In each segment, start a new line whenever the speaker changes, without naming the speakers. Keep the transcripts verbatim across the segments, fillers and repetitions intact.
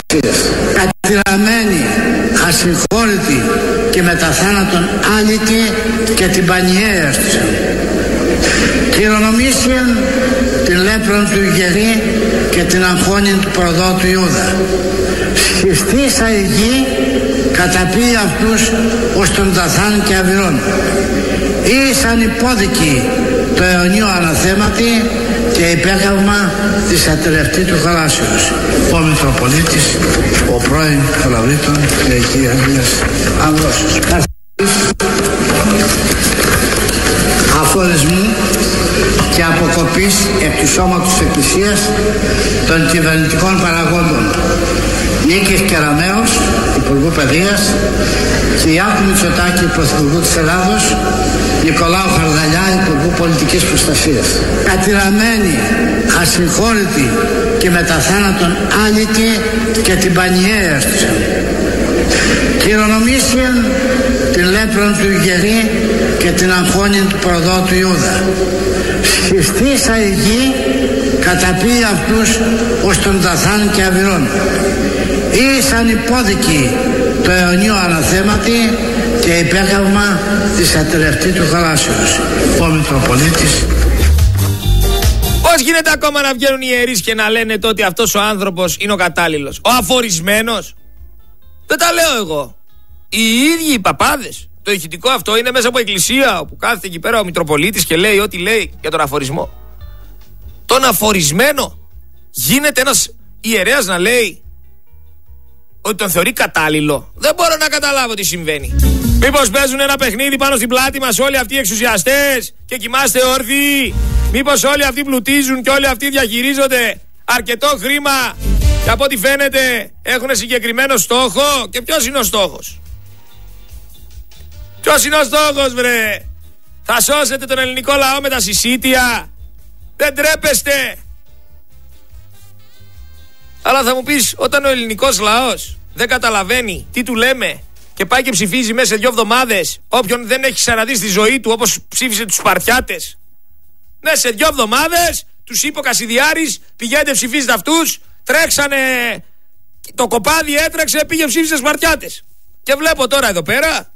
Κατηραμένη, ασυγχώρητη και μετά θάνατον άλυτη και την πανιέρα τους. Κληρονομήσιαν την λέπρον του Ιγερή και την αγχώνην του προδότου Ιούδα. Σχιστήσα η γη καταπεί αυτούς ως τον Δαθάν και Αβυρών. Ήσαν υπόδικοι το αιωνίο αναθέματι και υπέκαυμα της ατελευτήτου θαλάσσιος. Ο Μητροπολίτης, ο πρώην Καλαβρίτων και η κυρία Αγγλίας Ανδρώσης. Αφορισμού και αποκοπής εκ του σώματος της Εκκλησίας των κυβερνητικών παραγόντων Νίκης Κεραμέως, Υπουργού Παιδείας, Κυριάκου Μητσοτάκη, Πρωθυπουργού της Ελλάδος, Νικολάου Χαρδαλιά, Υπουργού Πολιτικής Προστασίας. Κατηραμένη, ασυγχώρητη και μετά θάνατον άλυτη και την πανιέρα τους. Κληρονομήσιαν την λέπρον του Ιγερή και την αγχώνην του προδότου Ιούδα. Σχιστήσα η γη καταπεί αυτούς ως τον Δαθάν και Αβυρών. Ήσαν υπόδικοι το αιωνίο αναθέματι και υπέκαυμα της ατελευτήτου θαλάσσιος. Ο Μητροπολίτης.
Πώς γίνεται ακόμα να βγαίνουν οι ιερείς και να λένε ότι αυτός ο άνθρωπος είναι ο κατάλληλος, ο αφορισμένος? Δεν τα λέω εγώ. Οι ίδιοι οι παπάδες. Το ηχητικό αυτό είναι μέσα από εκκλησία, όπου κάθεται εκεί πέρα ο Μητροπολίτης και λέει ό,τι λέει για τον αφορισμό. Τον αφορισμένο. Γίνεται ένας ιερέας να λέει ότι τον θεωρεί κατάλληλο? Δεν μπορώ να καταλάβω τι συμβαίνει. Μήπως παίζουν ένα παιχνίδι πάνω στην πλάτη μας όλοι αυτοί οι εξουσιαστές και κοιμάστε όρθιοι? Μήπως όλοι αυτοί πλουτίζουν και όλοι αυτοί διαχειρίζονται αρκετό χρήμα και από ό,τι φαίνεται έχουν συγκεκριμένο στόχο? Και ποιος είναι ο στόχος? Ποιος είναι ο στόχος, βρε? Θα σώσετε τον ελληνικό λαό με τα συσίτια? Δεν τρέπεστε? Αλλά θα μου πεις, όταν ο ελληνικός λαός δεν καταλαβαίνει τι του λέμε και πάει και ψηφίζει μέσα σε δύο εβδομάδες όποιον δεν έχει ξαναδεί στη ζωή του, όπως ψήφισε τους Σπαρτιάτες, ναι, σε δύο εβδομάδες τους είπε ο Κασιδιάρης, πηγαίνετε ψηφίζετε αυτούς, τρέξανε, το κοπάδι έτρεξε, πήγε ψήφισε Σπαρτιάτες. Και βλέπω τώρα εδώ πέρα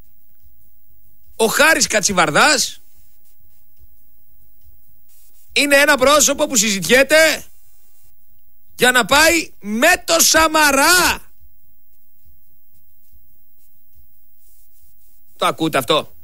ο Χάρης Κατσιβαρδάς είναι ένα πρόσωπο που συζητιέται για να πάει με το Σαμαρά. Το ακούτε αυτό?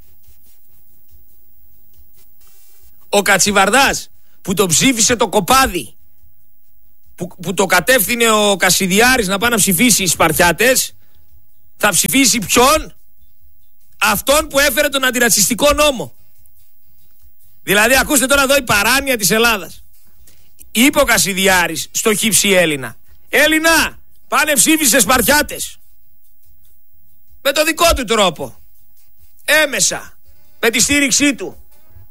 Ο Κατσιβαρδάς που το ψήφισε το κοπάδι, που, που το κατεύθυνε ο Κασιδιάρης να πάει να ψηφίσει οι Σπαρτιάτες, θα ψηφίσει ποιον? Αυτόν που έφερε τον αντιρατσιστικό νόμο. Δηλαδή ακούστε τώρα εδώ η παράνοια της Ελλάδας. Είπε ο Κασιδιάρης στο χύψη Έλληνα, Έλληνα, πάνε ψήφισε Σπαρτιάτες. Με το δικό του τρόπο, έμεσα, με τη στήριξή του.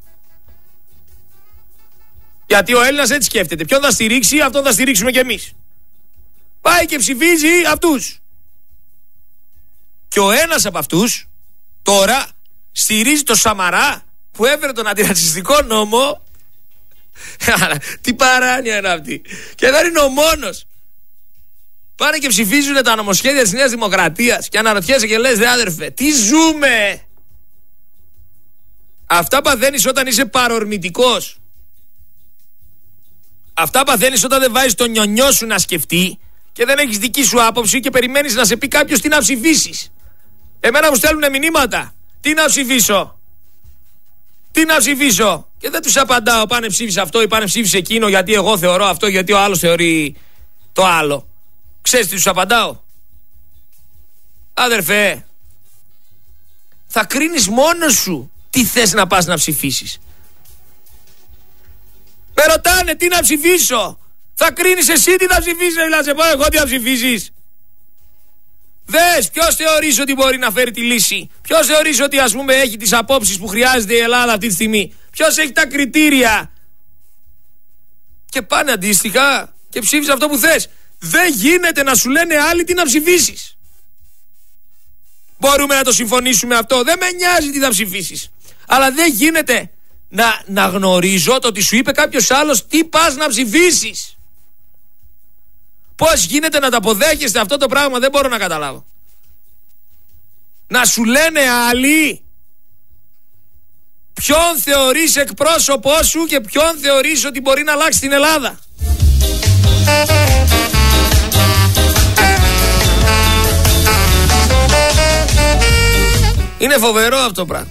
Γιατί ο Έλληνας έτσι σκέφτεται, ποιον θα στηρίξει, αυτόν θα στηρίξουμε κι εμείς. Πάει και ψηφίζει αυτούς. Και ο ένας από αυτούς τώρα στηρίζει το Σαμαρά που έφερε τον αντιρατσιστικό νόμο. Τι παράνοια είναι αυτή. Και δεν είναι ο μόνος. Πάνε και ψηφίζουν τα νομοσχέδια της Νέας Δημοκρατίας και αναρωτιέσαι και λες, δε άδερφε, τι ζούμε? Αυτά παθαίνεις όταν είσαι παρορμητικός. Αυτά παθαίνεις όταν δεν βάζεις τον νιονιό σου να σκεφτεί και δεν έχεις δική σου άποψη και περιμένεις να σε πει κάποιος τι να ψηφίσεις. Εμένα μου στέλνουν μηνύματα. Τι να ψηφίσω? Τι να ψηφίσω? Και δεν τους απαντάω, πάνε ψήφισε αυτό ή πάνε ψήφισε εκείνο, γιατί εγώ θεωρώ αυτό, γιατί ο άλλος θεωρεί το άλλο. Ξέρεις τι τους απαντάω? Αδερφέ, θα κρίνεις μόνος σου τι θες να πας να ψηφίσεις. Με ρωτάνε τι να ψηφίσω. Θα κρίνεις εσύ τι θα ψηφίσεις, να σε πω εγώ τι θα ψηφίσεις. Δες, ποιος θεωρείς ότι μπορεί να φέρει τη λύση? Ποιος θεωρείς ότι ας πούμε έχει τις απόψεις που χρειάζεται η Ελλάδα αυτή τη στιγμή? Ποιος έχει τα κριτήρια? Και πάνε αντίστοιχα και ψήφισε αυτό που θες. Δεν γίνεται να σου λένε άλλοι τι να ψηφίσεις. Μπορούμε να το συμφωνήσουμε αυτό. Δεν με νοιάζει τι θα ψηφίσεις. Αλλά δεν γίνεται να, να γνωρίζω το ότι σου είπε κάποιος άλλος τι πας να ψηφίσεις. Πώς γίνεται να τα αποδέχεστε αυτό το πράγμα, δεν μπορώ να καταλάβω. Να σου λένε άλλοι ποιον θεωρείς εκπρόσωπό σου και ποιον θεωρείς ότι μπορεί να αλλάξει την Ελλάδα. Είναι φοβερό αυτό το πράγμα.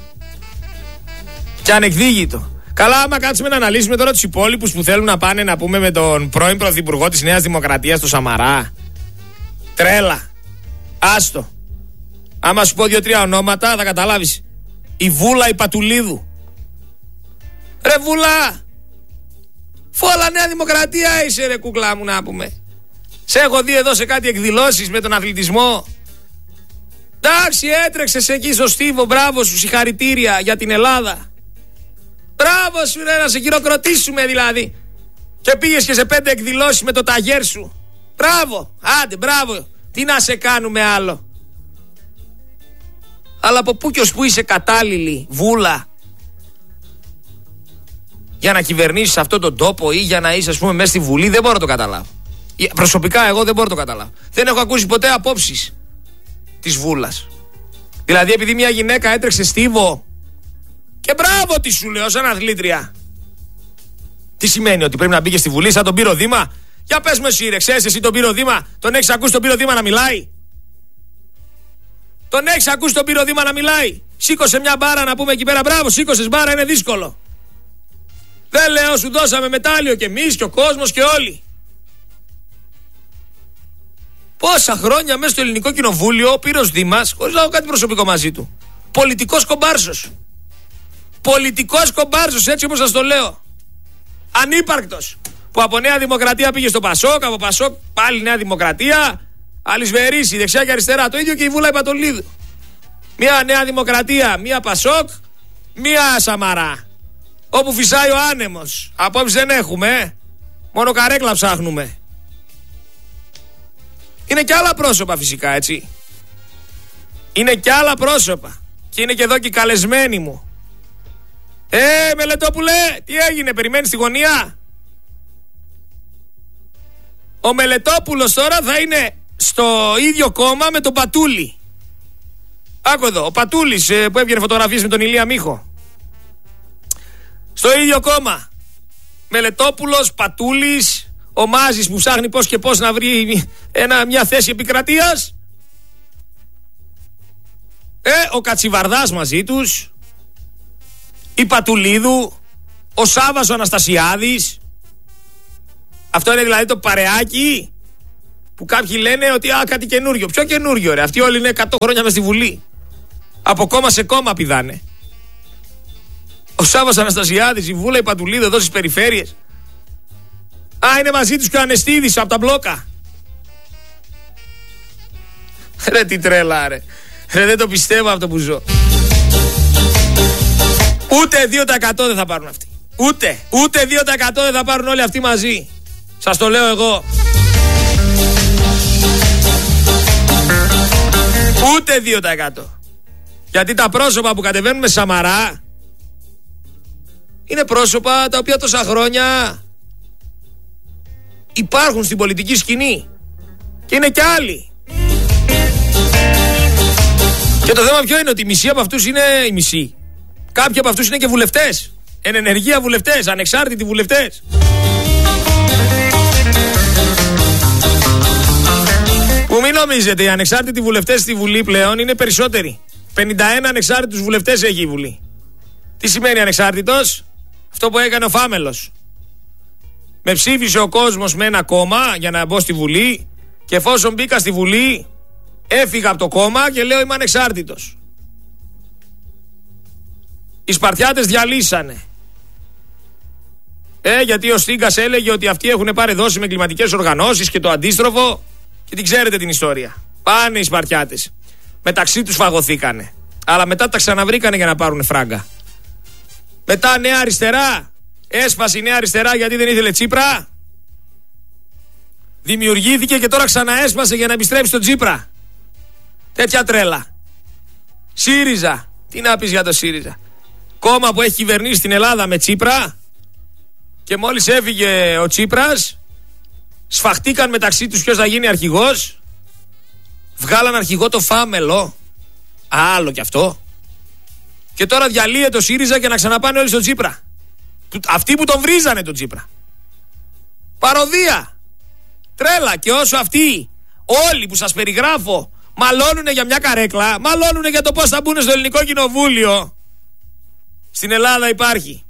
Και ανεκδίγητο. Καλά, άμα κάτσουμε να αναλύσουμε τώρα τους υπόλοιπους που θέλουν να πάνε να πούμε με τον πρώην πρωθυπουργό της Νέας Δημοκρατίας, τον Σαμαρά. Τρέλα. Άστο. Άμα σου πω δύο-τρία ονόματα θα καταλάβεις. Η Βούλα η Πατουλίδου. Ρε Βούλα, φόλα Νέα Δημοκρατία είσαι ρε κούκλα μου να πούμε. Σε έχω δει εδώ σε κάτι εκδηλώσεις με τον αθλητισμό. Εντάξει, έτρεξες εκεί στο Στίβο, μπράβο σου, συγχαρητήρια για την Ελλάδα. Μπράβο σου ρε, να σε χειροκροτήσουμε δηλαδή. Και πήγες και σε πέντε εκδηλώσεις με το ταγέρ σου. Μπράβο, άντε μπράβο. Τι να σε κάνουμε άλλο. Αλλά από πού και ως πού είσαι κατάλληλη, Βούλα, για να κυβερνήσεις αυτόν τον τόπο ή για να είσαι ας πούμε μέσα στη Βουλή, δεν μπορώ να το καταλάβω. Προσωπικά εγώ δεν μπορώ να το καταλάβω. Δεν έχω ακούσει ποτέ απόψεις της Βούλας. Δηλαδή επειδή μια γυναίκα έτρεξε Στίβο και μπράβο τη σου λέω σαν αθλήτρια. Τι σημαίνει, ότι πρέπει να μπήκε στη Βουλή σαν τον Πύρο Δήμα? Για πες με εσύ ρε, ξέρεις εσύ τον Πύρο Δήμα? Τον έχεις ακούσει τον Πύρο Δήμα να μιλάει? Τον έχεις ακούσει τον Πύρο Δήμα να μιλάει? Σήκωσε μια μπάρα να πούμε εκεί πέρα, μπράβο, σήκωσες μπάρα, είναι δύσκολο. Δεν λέω σου δώσαμε μετάλλιο και εμείς και ο κόσμος και όλοι. Πόσα χρόνια μέσα στο ελληνικό κοινοβούλιο ο Πύρος Δήμας, χωρίς να έχω κάτι προσωπικό μαζί του, πολιτικός κομπάρσος. Πολιτικός κομπάρσος, έτσι όπως σας το λέω. Ανύπαρκτος. Που από Νέα Δημοκρατία πήγε στο Πασόκ, από Πασόκ πάλι Νέα Δημοκρατία, αλυσβερίσει δεξιά και αριστερά. Το ίδιο και η Βούλα η Πατολίδου. Μία Νέα Δημοκρατία, μία Πασόκ, μία Σαμαρά. Όπου φυσάει ο άνεμος. Απόψε δεν έχουμε, ε. Μόνο καρέκλα ψάχνουμε. Είναι και άλλα πρόσωπα φυσικά, έτσι. Είναι και άλλα πρόσωπα. Και είναι και εδώ και οι καλεσμένοι μου. Ε, Μελετόπουλε, τι έγινε, περιμένεις στη γωνία? Ο Μελετόπουλος τώρα θα είναι στο ίδιο κόμμα με τον Πατούλη. Άκου εδώ, ο Πατούλης ε, που έβγαινε φωτογραφίες με τον Ηλία Μίχο. Στο ίδιο κόμμα. Μελετόπουλος, Πατούλης, ο Μάζης που ψάχνει πώς και πώς να βρει ένα, μια θέση επικρατείας. Ε, ο Κατσιβαρδάς μαζί τους. Η Πατουλίδου. Ο Σάββας ο Αναστασιάδης. Αυτό είναι δηλαδή το παρεάκι που κάποιοι λένε ότι α, κάτι καινούριο. Ποιο καινούριο ρε? Αυτοί όλοι είναι εκατό χρόνια μες στη Βουλή. Από κόμμα σε κόμμα πηδάνε. Ο Σάββας Αναστασιάδης, η Βούλα, η Πατουλίδου εδώ στις περιφέρειες. Α, είναι μαζί τους και ο Ανεστίδης από τα μπλόκα. Ρε τι τρέλα ρε. Ρε δεν το πιστεύω αυτό που ζω. Ούτε δύο τοις εκατό δεν θα πάρουν αυτοί. Ούτε, ούτε δύο τοις εκατό δεν θα πάρουν όλοι αυτοί μαζί. Σας το λέω εγώ. Ούτε δύο τοις εκατό. Γιατί τα πρόσωπα που κατεβαίνουν με Σαμαρά είναι πρόσωπα τα οποία τόσα χρόνια υπάρχουν στην πολιτική σκηνή. Και είναι και άλλοι. Και το θέμα ποιο είναι? Ότι οι μισοί από αυτούς είναι οι μισοί. Κάποιοι από αυτούς είναι και βουλευτές. Εν ενεργεία βουλευτές, ανεξάρτητοι βουλευτές. Που μην νομίζετε, οι ανεξάρτητοι βουλευτές στη Βουλή πλέον είναι περισσότεροι. πενήντα ένα ανεξάρτητους βουλευτές έχει η Βουλή. Τι σημαίνει ανεξάρτητος? Αυτό που έκανε ο Φάμελος. Με ψήφισε ο κόσμος με ένα κόμμα για να μπω στη Βουλή και εφόσον μπήκα στη Βουλή έφυγα από το κόμμα και λέω είμαι ανεξάρτητος. Οι Σπαρτιάτες διαλύσανε. Ε, γιατί ο Στίγκας έλεγε ότι αυτοί έχουν πάρει δόση με κλιματικές οργανώσεις και το αντίστροφο και την ξέρετε την ιστορία. Πάνε οι Σπαρτιάτες. Μεταξύ τους φαγωθήκανε. Αλλά μετά τα ξαναβρήκανε για να πάρουν φράγκα. Μετά Νέα Αριστερά. Έσπασε η Νέα Αριστερά γιατί δεν ήθελε Τσίπρα. Δημιουργήθηκε και τώρα ξαναέσπασε για να επιστρέψει στον Τσίπρα. Τέτοια τρέλα. ΣΥΡΙΖΑ. Τι να πεις για το ΣΥΡΙΖΑ? Κόμμα που έχει κυβερνήσει την Ελλάδα με Τσίπρα και μόλις έφυγε ο Τσίπρας Σφαχτήκαν μεταξύ τους ποιος θα γίνει αρχηγός. Βγάλαν αρχηγό το Φάμελο. Άλλο κι αυτό. Και τώρα διαλύεται το ΣΥΡΙΖΑ και να ξαναπάνε όλοι στον Τσίπρα. Αυτοί που τον βρίζανε τον Τσίπρα. Παροδία. Τρέλα. Και όσο αυτοί όλοι που σας περιγράφω μαλώνουνε για μια καρέκλα, μαλώνουνε για το πώς θα μπουν στο ελληνικό κοινοβούλιο, στην Ελλάδα υπάρχει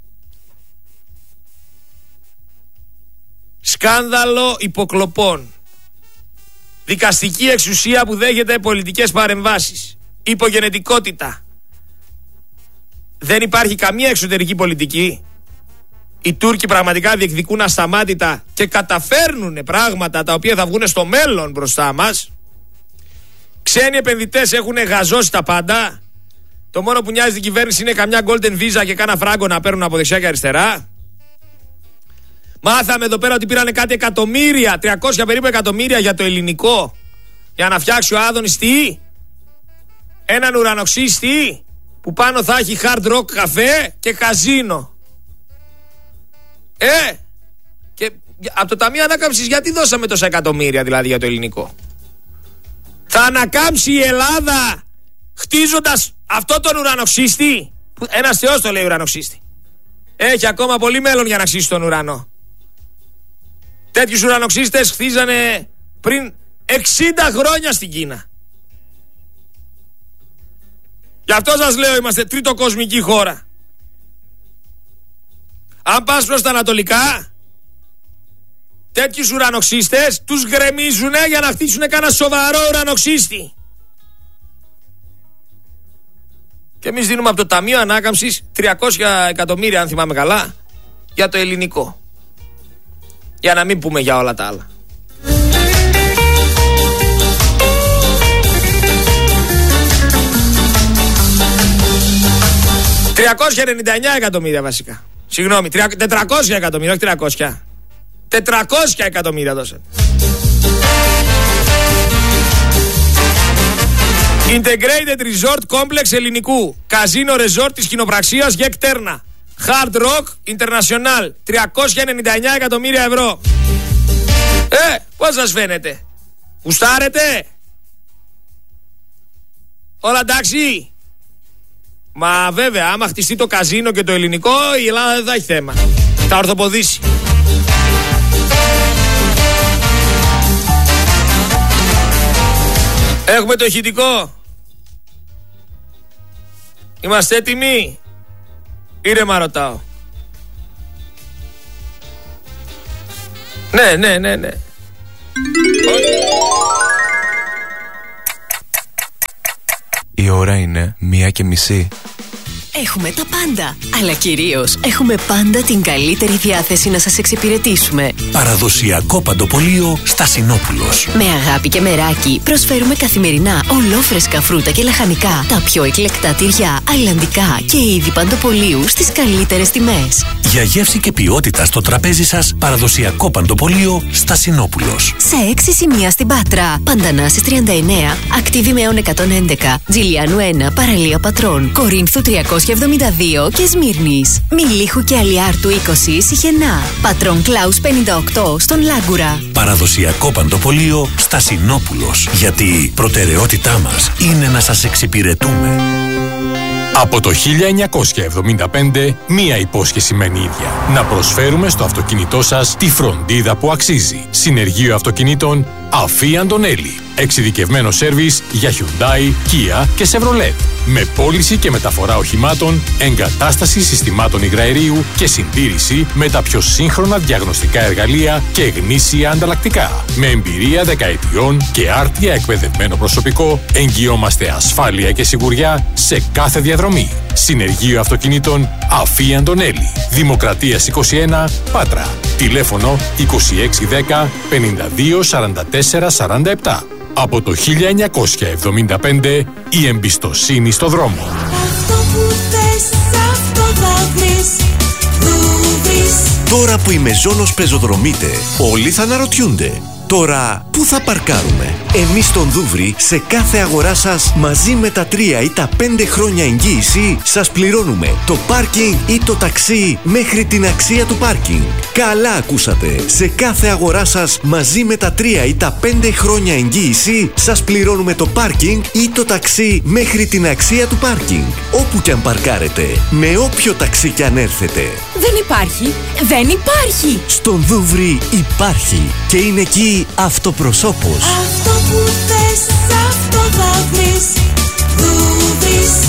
σκάνδαλο υποκλοπών, δικαστική εξουσία που δέχεται πολιτικές παρεμβάσεις, υπογενετικότητα. Δεν υπάρχει καμία εξωτερική πολιτική. Οι Τούρκοι πραγματικά διεκδικούν ασταμάτητα και καταφέρνουν πράγματα τα οποία θα βγουν στο μέλλον μπροστά μας. Ξένοι επενδυτές έχουν γαζώσει τα πάντα. Το μόνο που νοιάζει την κυβέρνηση είναι καμιά golden visa και κάνα φράγκο να παίρνουν από δεξιά και αριστερά. Μάθαμε εδώ πέρα ότι πήρανε κάτι εκατομμύρια, τριακόσια περίπου εκατομμύρια για το ελληνικό, για να φτιάξει ο Άδωνης τι? Έναν ουρανοξύστη που πάνω θα έχει hard rock καφέ και καζίνο. Ε, και από το Ταμείο Ανάκαμψης γιατί δώσαμε τόσα εκατομμύρια δηλαδή για το ελληνικό? Θα ανακάμψει η Ελλάδα χτίζοντας αυτό τον ουρανοξύστη? Ένας θεός το λέει ουρανοξύστη. Έχει ακόμα πολύ μέλλον για να ξύσει τον ουρανό. Τέτοιους ουρανοξύστες χτίζανε πριν εξήντα χρόνια στην Κίνα. Γι' αυτό σας λέω είμαστε τρίτο κοσμική χώρα. Αν πας προς τα ανατολικά, τέτοιους ουρανοξύστες τους γκρεμίζουνε για να χτίσουνε κάνα σοβαρό ουρανοξύστη. Και εμείς δίνουμε από το Ταμείο Ανάκαμψης τριακόσια εκατομμύρια, αν θυμάμαι καλά, για το ελληνικό. Για να μην πούμε για όλα τα άλλα. τριακόσια ενενήντα εννέα εκατομμύρια βασικά. Συγγνώμη, τετρακόσια εκατομμύρια, όχι τριακόσια. τετρακόσια εκατομμύρια δώσαν. Integrated Resort Complex ελληνικού. Καζίνο Resort της κοινοπραξίας Γεκ Τέρνα. Hard Rock International. τριακόσια ενενήντα εννέα εκατομμύρια ευρώ. Ε, πώς σας φαίνεται? Γουστάρετε? Όλα εντάξει? Μα βέβαια, άμα χτιστεί το καζίνο και το ελληνικό, η Ελλάδα δεν θα έχει θέμα. Θα ορθοποδήσει. Έχουμε το ηχητικό. Είμαστε έτοιμοι? Ήρεμα ρωτάω. Ναι, ναι, ναι, ναι.
Η ώρα είναι μία και μισή.
Έχουμε τα πάντα, αλλά κυρίως έχουμε πάντα την καλύτερη διάθεση να σας εξυπηρετήσουμε.
Παραδοσιακό παντοπωλείο Στασινόπουλος.
Με αγάπη και μεράκι προσφέρουμε καθημερινά ολόφρεσκα φρούτα και λαχανικά, τα πιο εκλεκτά τυριά, αλλαντικά και είδη παντοπωλείου στις καλύτερες τιμές.
Για γεύση και ποιότητα στο τραπέζι σας, παραδοσιακό παντοπωλείο Στασινόπουλος.
Σε έξι σημεία στην Πάτρα, Παντανάσης τριάντα εννέα, Ακτίδημεών εκατόν έντεκα, Τζιλιάνου ένα, Παραλία Πατρών, Κορίνθου τριακόσια εβδομήντα δύο και Σμύρνης. Μιλίχου και Αλιάρτου είκοσι, Σιχενά. Πατρών Κλάους πενήντα οκτώ στον Λάγκουρα.
Παραδοσιακό παντοπωλείο Στασινόπουλος. Γιατί η προτεραιότητά μας είναι να σας εξυπηρετούμε.
Από το χίλια εννιακόσια εβδομήντα πέντε, μία υπόσχεση μένει ίδια. Να προσφέρουμε στο αυτοκίνητό σας τη φροντίδα που αξίζει. Συνεργείο αυτοκινήτων Αφή Αντωνέλη. Εξειδικευμένο σέρβις για Hyundai, Kia και Chevrolet. Με πώληση και μεταφορά οχημάτων, εγκατάσταση συστημάτων υγραερίου και συντήρηση με τα πιο σύγχρονα διαγνωστικά εργαλεία και γνήσια ανταλλακτικά. Με εμπειρία δεκαετιών και άρτια εκπαιδευμένο προσωπικό, εγγυόμαστε ασφάλεια και σιγουριά σε κάθε διαδρομή. Συνεργείο αυτοκινήτων Αφή Αντωνέλη. Δημοκρατίας είκοσι ένα, Πάτρα. Τηλέφωνο είκοσι έξι δέκα πενήντα δύο σαράντα τέσσερα σαράντα επτά. Από το χίλια εννιακόσια εβδομήντα πέντε, η εμπιστοσύνη στο δρόμο.
Αυτό που θες, αυτό θα βρεις.
Τώρα που η Μεζόνος πεζοδρομείται, όλοι θα αναρωτιούνται. Τώρα
Πού θα παρκάρουμε? Εμείς στον Δούβρι, σε κάθε αγορά σας, μαζί με τα τρία ή τα πέντε χρόνια εγγύηση, σας πληρώνουμε το πάρκινγκ ή το ταξί μέχρι την αξία του πάρκινγκ. Καλά ακούσατε! Σε κάθε αγορά σας, μαζί με τα τρία ή τα πέντε χρόνια εγγύηση, σας πληρώνουμε το πάρκινγκ ή το ταξί μέχρι την αξία του πάρκινγκ. Όπου κι αν παρκάρετε, με όποιο ταξί κι αν έρθετε.
Δεν υπάρχει! Δεν υπάρχει!
Στον Δούβρι υπάρχει και είναι εκεί αυτοπροσώπος.
Αυτό που θες, αυτό θα βρεις. Δούβρις.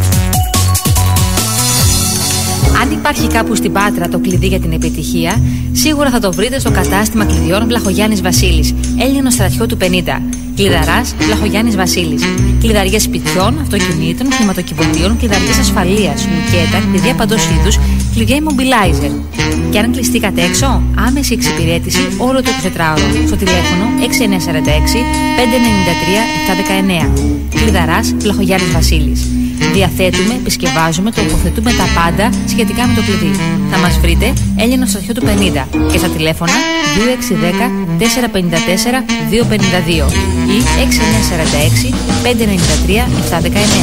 Αν υπάρχει κάπου στην Πάτρα το κλειδί για την επιτυχία, σίγουρα θα το βρείτε στο κατάστημα κλειδιών Βλαχογιάννης Βασίλης, Έλληνος στρατιώτου πενήντα. Κλειδαράς Βλαχογιάννης Βασίλης. Κλειδαριές σπιτιών, αυτοκινήτων, χρηματοκιβωτίων, κλειδαριές ασφαλείας, λουκέτα, κλειδιά παντός είδους, κλειδιά immobilizer. Και αν κλειστήκατε έξω, άμεση εξυπηρέτηση όλο το εικοσιτετράωρο στο τηλέφωνο έξι εννιά τέσσερα έξι πέντε εννιά τρία επτά ένα εννιά. Κλειδαράς Βλαχογιάννης Βασίλης. Διαθέτουμε, επισκευάζουμε, τοποθετούμε τα πάντα σχετικά με το κλειδί. Θα μας βρείτε Έλληνος στρατιώτου πενήντα και στα τηλέφωνα δύο έξι ένα μηδέν τέσσερα πέντε τέσσερα δύο πέντε δύο ή έξι εννιά τέσσερα έξι πέντε εννιά τρία επτά ένα εννιά.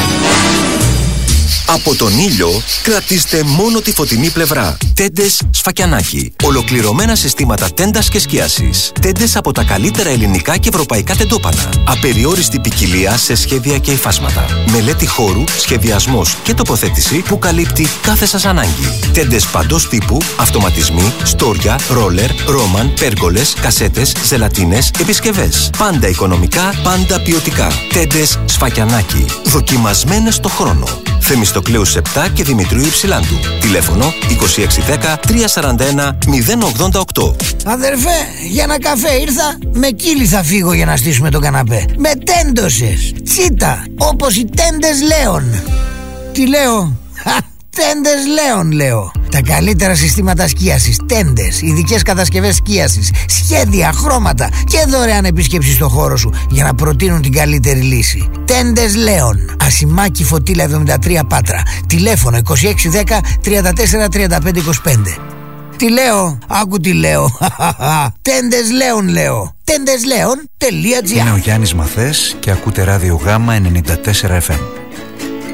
Από τον ήλιο κρατήστε μόνο τη φωτεινή πλευρά. Τέντες Σφακιανάκι. Ολοκληρωμένα συστήματα τέντας και σκίασης. Τέντες από τα καλύτερα ελληνικά και ευρωπαϊκά τεντόπανα. Απεριόριστη ποικιλία σε σχέδια και υφάσματα. Μελέτη χώρου, σχεδιασμός και τοποθέτηση που καλύπτει κάθε σας ανάγκη. Τέντες παντός τύπου, αυτοματισμοί, στόρια, ρόλερ, ρόμαν, πέργολες, κασέτες, ζελατίνες, επισκευές. Πάντα οικονομικά, πάντα ποιοτικά. Τέντες Σφακιανάκι. Δοκιμασμένες στο χρόνο. Θεμιστοκλέους επτά και Δημητρίου Υψηλάντου. Τηλέφωνο είκοσι έξι δέκα τρία σαράντα ένα μηδέν ογδόντα οκτώ.
Αδερφέ, για ένα καφέ ήρθα. Με κύλι θα φύγω για να στήσουμε τον καναπέ. Με τέντωσες. Τσίτα. Όπως οι τέντες Λέων. Τι λέω? Τέντες Λέων λέω. Τα καλύτερα συστήματα σκίασης, τέντες, ειδικές κατασκευές σκίασης, σχέδια, χρώματα και δωρεάν επίσκεψη στο χώρο σου για να προτείνουν την καλύτερη λύση. Τέντες Λέων. Ασημάκι Φωτίλα εβδομήντα τρία Πάτρα. Τηλέφωνο είκοσι έξι δέκα τριάντα τέσσερα τριάντα πέντε είκοσι πέντε. Τι λέω? Άκου τι λέω. Τέντες Λέων λέω. τέντες λέων τελεία τζι άρ.
Είναι ο Γιάννης Μαθές και ακούτε ράδιο Γάμα ενενήντα τέσσερα εφ εμ.